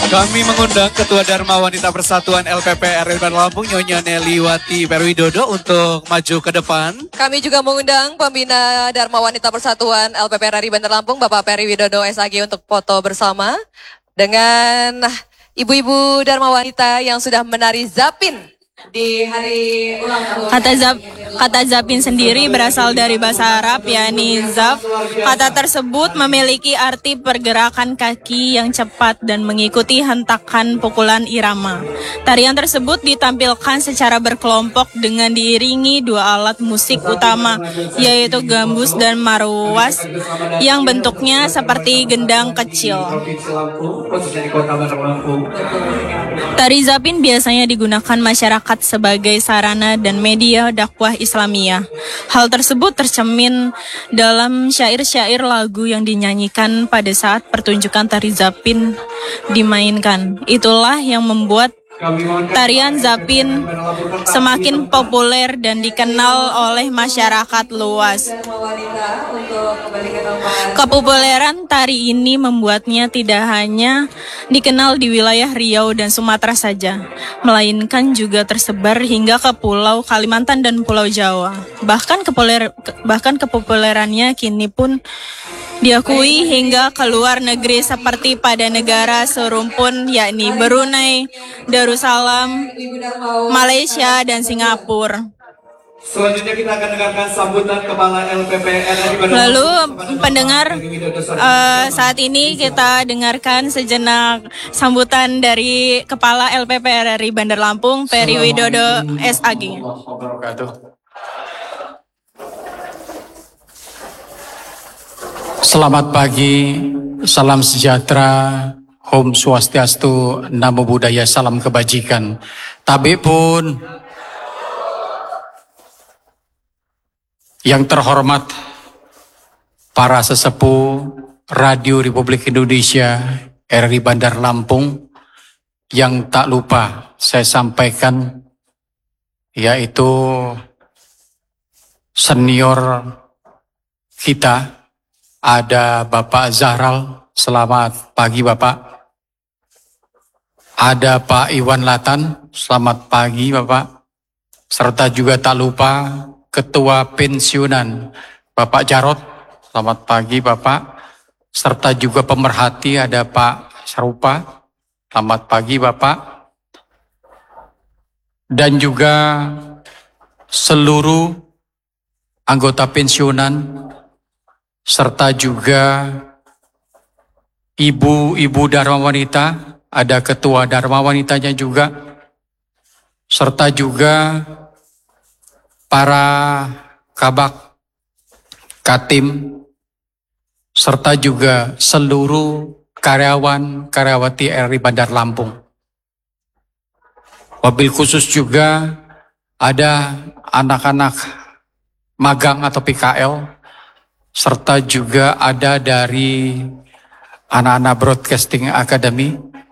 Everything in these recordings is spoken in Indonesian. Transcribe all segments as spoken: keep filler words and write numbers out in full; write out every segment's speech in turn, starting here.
Kami mengundang Ketua Dharma Wanita Persatuan L P P R I Bandar Lampung, Nyonya Neliwati Perwidodo untuk maju ke depan. Kami juga mengundang Pembina Dharma Wanita Persatuan L P P R I Bandar Lampung, Bapak Perwidodo S A G untuk foto bersama dengan ibu-ibu Dharma Wanita yang sudah menari Zapin di hari ulang tahun. Kata zap, kata zapin sendiri berasal dari bahasa Arab, yakni zaf. Kata tersebut memiliki arti pergerakan kaki yang cepat dan mengikuti hentakan pukulan irama. Tarian tersebut ditampilkan secara berkelompok dengan diiringi dua alat musik utama, yaitu gambus dan marwas, yang bentuknya seperti gendang kecil. Tari zapin biasanya digunakan masyarakat sebagai sarana dan media dakwah Islamiyah. Hal tersebut tercermin dalam syair-syair lagu yang dinyanyikan pada saat pertunjukan tari zapin dimainkan. Itulah yang membuat tarian zapin semakin populer dan dikenal oleh masyarakat luas. Kepopuleran tari ini membuatnya tidak hanya dikenal di wilayah Riau dan Sumatera saja, melainkan juga tersebar hingga ke Pulau Kalimantan dan Pulau Jawa. Bahkan kepopuler, bahkan kepopulerannya kini pun diakui hingga ke luar negeri seperti pada negara serumpun yakni Brunei, Darussalam, Malaysia, dan Singapura. Selanjutnya kita akan dengarkan sambutan Kepala L P P R I Bandar Lampung. Lalu pendengar, uh, saat ini kita dengarkan sejenak sambutan dari Kepala L P P R I Bandar Lampung, Perwidodo S A G. Selamat pagi, salam sejahtera, Om Swastiastu, Namo Buddhaya, salam kebajikan. Tabe pun, yang terhormat para sesepuh Radio Republik Indonesia R I Bandar Lampung, yang tak lupa saya sampaikan yaitu senior kita. Ada Bapak Zahral, selamat pagi Bapak. Ada Pak Iwan Latan, selamat pagi Bapak. Serta juga tak lupa Ketua Pensiunan Bapak Jarot, selamat pagi Bapak. Serta juga pemerhati ada Pak Sarupa, selamat pagi Bapak. Dan juga seluruh anggota pensiunan, serta juga ibu-ibu Dharma Wanita, ada ketua Dharma Wanitanya juga, serta juga para kabak, katim, serta juga seluruh karyawan karyawati R I Bandar Lampung. Wabil khusus juga ada anak-anak magang atau P K L, serta juga ada dari anak-anak Broadcasting Academy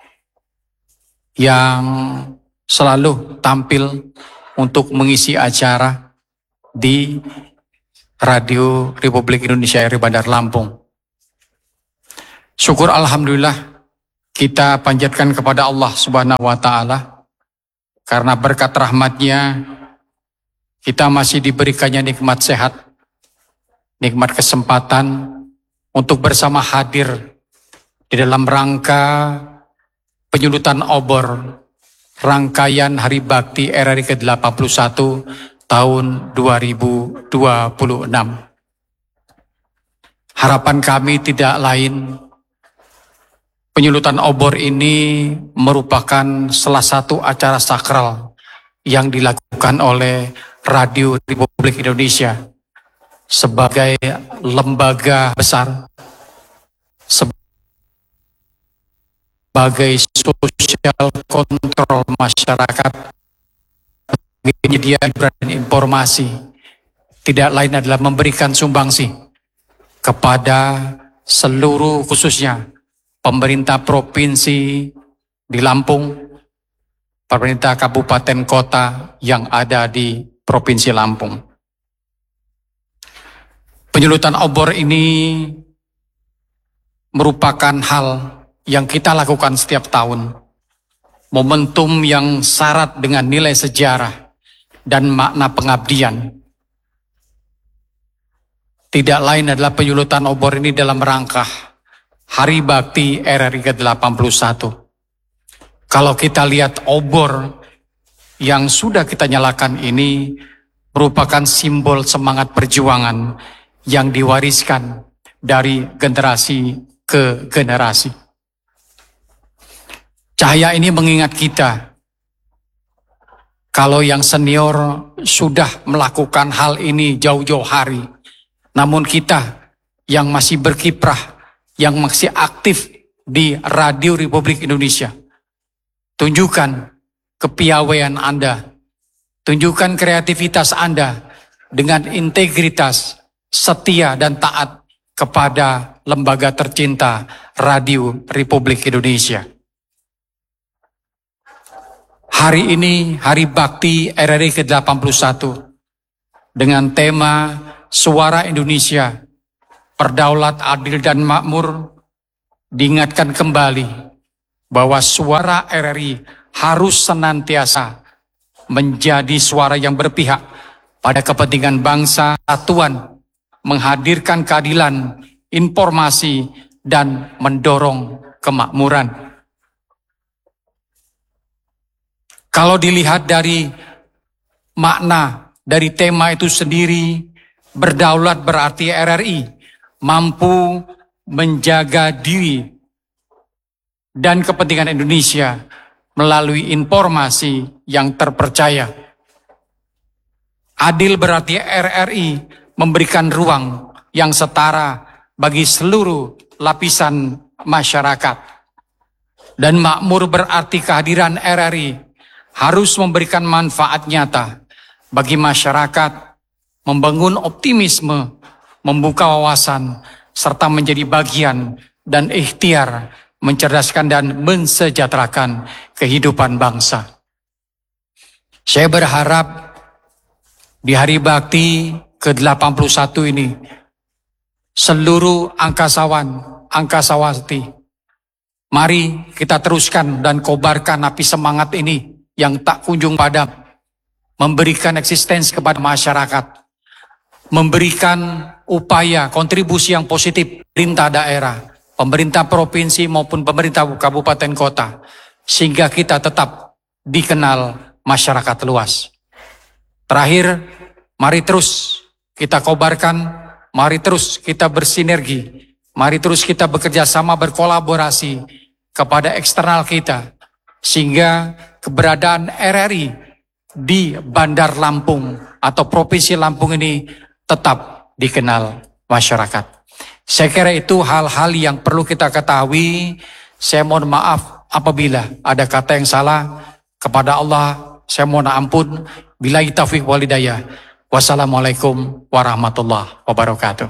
yang selalu tampil untuk mengisi acara di Radio Republik Indonesia R I Bandar Lampung. Syukur Alhamdulillah kita panjatkan kepada Allah Subhanahu wa Ta'ala, karena berkat rahmatnya kita masih diberikannya nikmat sehat, nikmat kesempatan untuk bersama hadir di dalam rangka penyulutan obor rangkaian Hari Bakti R R I ke delapan puluh satu tahun dua ribu dua puluh enam. Harapan kami tidak lain, penyulutan obor ini merupakan salah satu acara sakral yang dilakukan oleh Radio Republik Indonesia sebagai lembaga besar, sebagai sosial kontrol masyarakat, penyedia dan informasi, tidak lain adalah memberikan sumbangsi kepada seluruh khususnya pemerintah provinsi di Lampung, pemerintah kabupaten kota yang ada di Provinsi Lampung. Penyulutan obor ini merupakan hal yang kita lakukan setiap tahun. Momentum yang syarat dengan nilai sejarah dan makna pengabdian. Tidak lain adalah penyulutan obor ini dalam rangka Hari Bakti R R I ke delapan puluh satu. Kalau kita lihat obor yang sudah kita nyalakan ini merupakan simbol semangat perjuangan yang diwariskan dari generasi ke generasi. Cahaya ini mengingat kita, kalau yang senior sudah melakukan hal ini jauh-jauh hari, namun kita yang masih berkiprah, yang masih aktif di Radio Republik Indonesia, tunjukkan kepiawaian Anda, tunjukkan kreativitas Anda dengan integritas, setia dan taat kepada lembaga tercinta Radio Republik Indonesia. Hari ini Hari Bakti R R I ke delapan puluh satu dengan tema Suara Indonesia, Berdaulat, Adil dan Makmur, diingatkan kembali bahwa suara R R I harus senantiasa menjadi suara yang berpihak pada kepentingan bangsa, kesatuan, menghadirkan keadilan, informasi, dan mendorong kemakmuran. Kalau dilihat dari makna dari tema itu sendiri, berdaulat berarti R R I mampu menjaga diri dan kepentingan Indonesia melalui informasi yang terpercaya. Adil berarti R R I memberikan ruang yang setara bagi seluruh lapisan masyarakat. Dan makmur berarti kehadiran R R I harus memberikan manfaat nyata bagi masyarakat, membangun optimisme, membuka wawasan, serta menjadi bagian dan ikhtiar mencerdaskan dan mensejahterakan kehidupan bangsa. Saya berharap di Hari Bakti ke delapan puluh satu ini, seluruh angkasawan, angkasawati, mari kita teruskan dan kobarkan api semangat ini yang tak kunjung padam, memberikan eksistensi kepada masyarakat, memberikan upaya kontribusi yang positif pemerintah daerah, pemerintah provinsi maupun pemerintah kabupaten kota, sehingga kita tetap dikenal masyarakat luas. Terakhir, mari terus kita kobarkan, mari terus kita bersinergi, mari terus kita bekerja sama, berkolaborasi kepada eksternal kita, sehingga keberadaan R R I di Bandar Lampung atau Provinsi Lampung ini tetap dikenal masyarakat. Saya kira itu hal-hal yang perlu kita ketahui. Saya mohon maaf apabila ada kata yang salah. Kepada Allah saya mohon ampun. Billahi taufiq wal hidayah. Wassalamualaikum warahmatullahi wabarakatuh.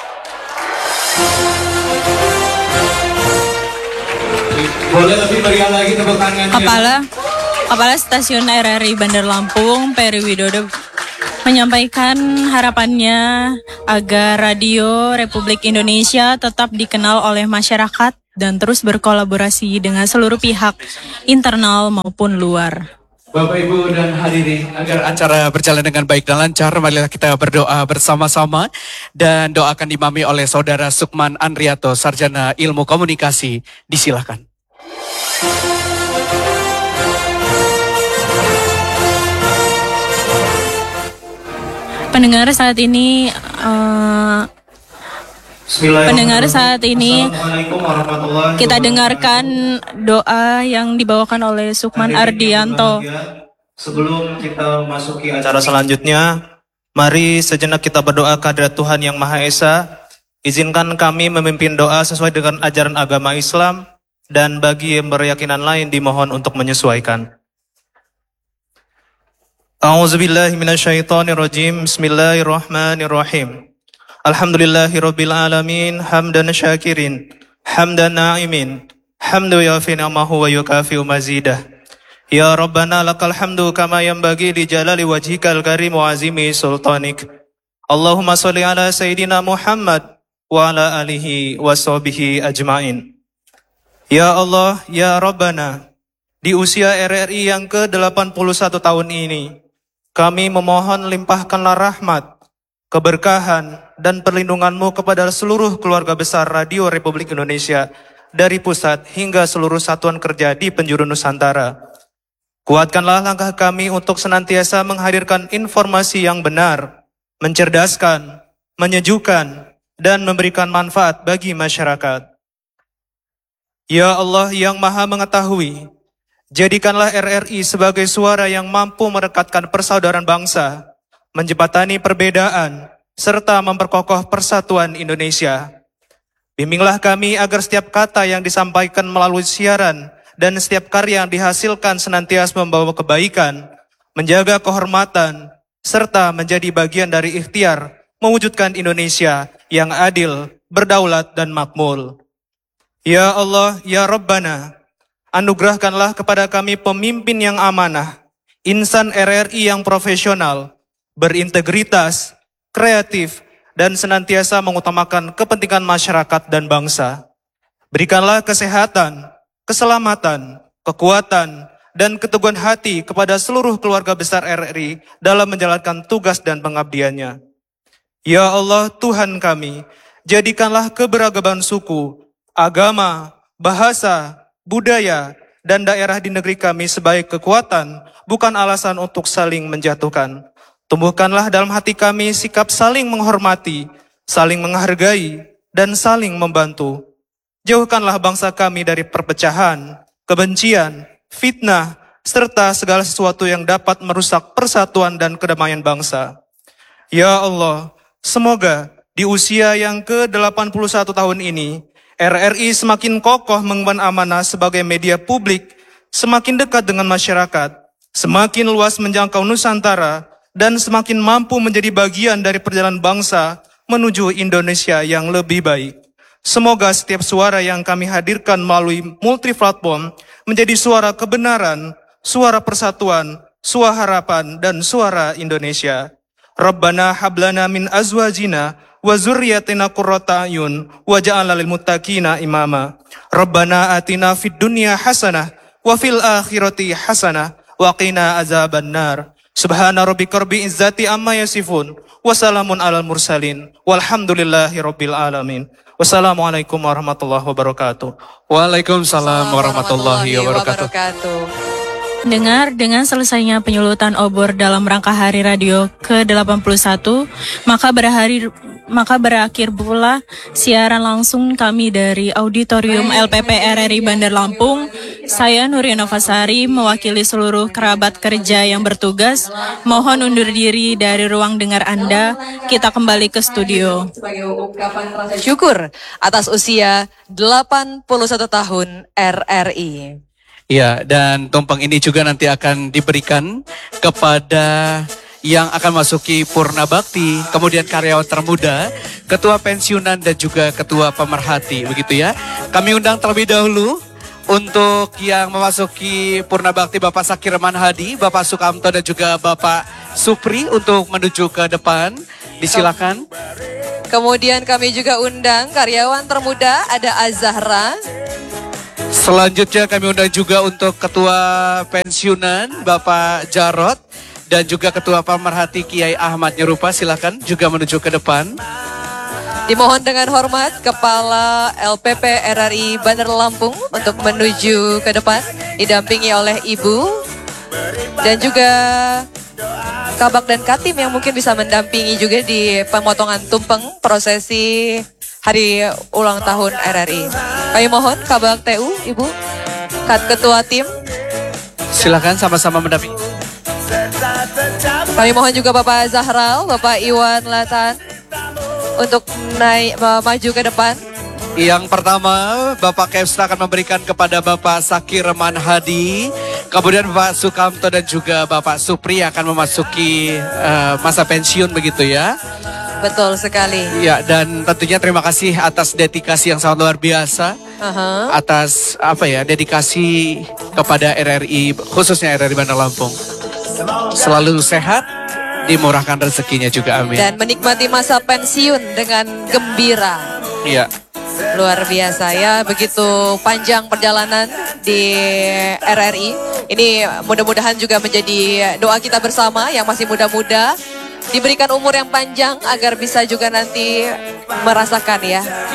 Boleh lebih meriah lagi tepuk tangannya. Kepala Kepala Stasiun R R I Bandar Lampung, Peri Widodo, menyampaikan harapannya agar Radio Republik Indonesia tetap dikenal oleh masyarakat dan terus berkolaborasi dengan seluruh pihak internal maupun luar. Bapak, Ibu, dan hadirin, agar acara berjalan dengan baik dan lancar, marilah kita berdoa bersama-sama dan doa akan diimami oleh Saudara Sukman Andriato, Sarjana Ilmu Komunikasi. Disilakan. Pendengar saat ini uh, pendengar saat ini kita dengarkan doa yang dibawakan oleh Sukman Ardianto. Sebelum kita masuki acara selanjutnya, mari sejenak kita berdoa kehadirat Tuhan Yang Maha Esa. Izinkan kami memimpin doa sesuai dengan ajaran agama Islam, dan bagi yang berkeyakinan lain dimohon untuk menyesuaikan. A'udzubillahi minasyaitonirrajim. Bismillahirrahmanirrahim. Alhamdulillahirabbil alamin, hamdan syakirin, hamdan na'imin, hamdu yafi ni'amahu wa yukafi'u mazidah. Ya Rabbana lakal hamdu kama yanbaghi li jalali wajhikal karim wa azimi sultanik. Allahumma sholli ala sayidina Muhammad wa ala alihi wa sahbihi ajmain. Ya Allah, Ya Rabbana, di usia R R I yang ke delapan puluh satu tahun ini, kami memohon limpahkanlah rahmat, keberkahan, dan perlindungan-Mu kepada seluruh keluarga besar Radio Republik Indonesia, dari pusat hingga seluruh satuan kerja di penjuru Nusantara. Kuatkanlah langkah kami untuk senantiasa menghadirkan informasi yang benar, mencerdaskan, menyejukkan, dan memberikan manfaat bagi masyarakat. Ya Allah yang Maha Mengetahui, jadikanlah R R I sebagai suara yang mampu merekatkan persaudaraan bangsa, menjembatani perbedaan, serta memperkokoh persatuan Indonesia. Bimbinglah kami agar setiap kata yang disampaikan melalui siaran dan setiap karya yang dihasilkan senantiasa membawa kebaikan, menjaga kehormatan, serta menjadi bagian dari ikhtiar mewujudkan Indonesia yang adil, berdaulat, dan makmur. Ya Allah, Ya Rabbana, anugerahkanlah kepada kami pemimpin yang amanah, insan R R I yang profesional, berintegritas, kreatif, dan senantiasa mengutamakan kepentingan masyarakat dan bangsa. Berikanlah kesehatan, keselamatan, kekuatan, dan keteguhan hati kepada seluruh keluarga besar R R I dalam menjalankan tugas dan pengabdiannya. Ya Allah Tuhan kami, jadikanlah keberagaman suku, agama, bahasa, budaya, dan daerah di negeri kami sebagai kekuatan, bukan alasan untuk saling menjatuhkan. Tumbuhkanlah dalam hati kami sikap saling menghormati, saling menghargai, dan saling membantu. Jauhkanlah bangsa kami dari perpecahan, kebencian, fitnah, serta segala sesuatu yang dapat merusak persatuan dan kedamaian bangsa. Ya Allah, semoga di usia yang ke delapan puluh satu tahun ini, R R I semakin kokoh mengemban amanah sebagai media publik, semakin dekat dengan masyarakat, semakin luas menjangkau Nusantara, dan semakin mampu menjadi bagian dari perjalanan bangsa menuju Indonesia yang lebih baik. Semoga setiap suara yang kami hadirkan melalui multi-platform menjadi suara kebenaran, suara persatuan, suara harapan, dan suara Indonesia. Rabbana hablana min azwajina wa zurriyatina qurrata ayun waj'alna lil muttaqina imama. Rabbana atina fid dunya hasanah wa fil akhirati hasanah wa qina azaban nar. Subhana rabbika rabbil izzati amma yasifun wa salamun alal mursalin walhamdulillahi rabbil alamin. Wassalamualaikum warahmatullahi wabarakatuh. Waalaikumsalam warahmatullahi wabarakatuh. Dengar, dengan selesainya penyulutan obor dalam rangka Hari Radio ke delapan puluh satu, maka berhari maka berakhir pula siaran langsung kami dari Auditorium L P P R R I Bandar Lampung. Saya Nuria Novasari mewakili seluruh kerabat kerja yang bertugas, mohon undur diri dari ruang dengar Anda. Kita kembali ke studio. Sebagai ungkapan rasa syukur atas usia delapan puluh satu tahun R R I. Ya, dan tumpeng ini juga nanti akan diberikan kepada yang akan masuki Purna Bakti, kemudian karyawan termuda, ketua pensiunan, dan juga ketua pemerhati, begitu ya. Kami undang terlebih dahulu untuk yang memasuki Purna Bakti Bapak Sakirman Hadi, Bapak Sukamto, dan juga Bapak Supri untuk menuju ke depan. Disilakan. Kemudian kami juga undang karyawan termuda, ada Azahra. Selanjutnya kami undang juga untuk ketua pensiunan Bapak Jarot, dan juga ketua pemerhati Kiai Ahmad Nyerupa. Silakan juga menuju ke depan. Dimohon dengan hormat Kepala L P P R R I Bandar Lampung untuk menuju ke depan, didampingi oleh Ibu dan juga Kabak dan Katim yang mungkin bisa mendampingi juga di pemotongan tumpeng prosesi hari ulang tahun R R I. Kami mohon Kabak T U, Ibu, Kat Ketua Tim. Silakan sama-sama mendampingi. Kami mohon juga Bapak Zahral, Bapak Iwan Latan untuk naik maju ke depan. Yang pertama, Bapak Kepsra akan memberikan kepada Bapak Sakirman Hadi, kemudian Bapak Sukamto dan juga Bapak Supri akan memasuki uh, masa pensiun, begitu ya. Betul sekali. Ya, dan tentunya terima kasih atas dedikasi yang sangat luar biasa, uh-huh. atas apa ya, dedikasi kepada R R I, khususnya R R I Bandar Lampung. Selalu sehat, dimurahkan rezekinya juga, amin. Dan menikmati masa pensiun dengan gembira. Iya. Luar biasa ya, begitu panjang perjalanan di R R I. Ini mudah-mudahan juga menjadi doa kita bersama yang masih muda-muda. Diberikan umur yang panjang agar bisa juga nanti merasakan ya